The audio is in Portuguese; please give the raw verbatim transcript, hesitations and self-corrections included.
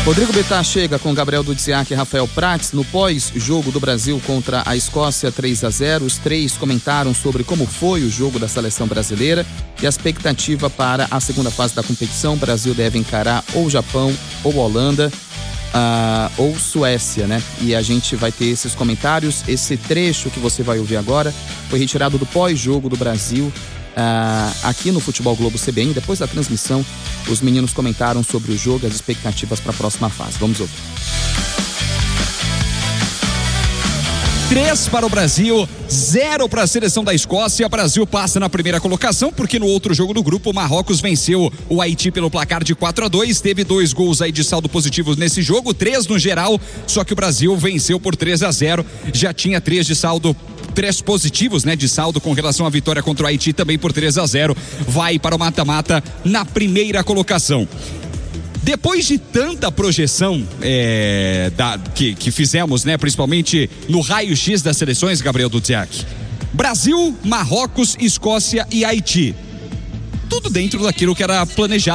Rodrigo Bittar chega com Gabriel Dudziak e Rafael Prats no pós-jogo do Brasil contra a Escócia três a zero. Os três comentaram sobre como foi o jogo da seleção brasileira e a expectativa para a segunda fase da competição. O Brasil deve encarar ou Japão ou Holanda uh, ou Suécia, né? E a gente vai ter esses comentários. Esse trecho que você vai ouvir agora foi retirado do pós-jogo do Brasil Uh, aqui no Futebol Globo C B N. Depois da transmissão, os meninos comentaram sobre o jogo e as expectativas para a próxima fase. Vamos ouvir. Três para o Brasil, zero para a seleção da Escócia. O Brasil passa na primeira colocação, porque no outro jogo do grupo, o Marrocos venceu o Haiti pelo placar de quatro a dois. Teve dois gols aí de saldo positivo nesse jogo, três no geral, só que o Brasil venceu por três a zero. Já tinha três de saldo três positivos, né, de saldo com relação à vitória contra o Haiti, também por três a zero, vai para o mata-mata na primeira colocação. Depois de tanta projeção é, da, que, que fizemos, né, principalmente no raio-x das seleções, Gabriel Dudziak, Brasil, Marrocos, Escócia e Haiti, tudo dentro daquilo que era planejado.